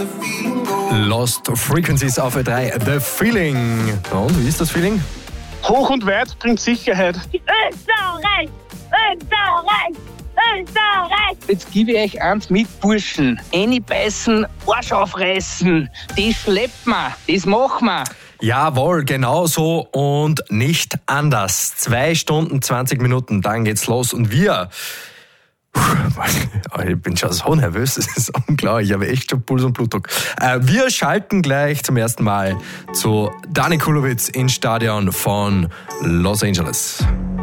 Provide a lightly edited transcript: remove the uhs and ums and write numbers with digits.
Lost Frequencies auf Ö3, The Feeling. Und, wie ist das Feeling? Hoch und weit bringt Sicherheit. Österreich! Österreich! Österreich! Jetzt gebe ich euch eins mit, Burschen. Einbeißen, Arsch aufreißen. Das schleppt man, das machen wir. Jawohl, genau so und nicht anders. 2 Stunden, 20 Minuten, dann geht's los und wir... Ich bin schon so nervös, das ist unglaublich, ich habe echt schon Puls und Blutdruck. Wir schalten gleich zum ersten Mal zu Dani Kulowitz ins Stadion von Los Angeles.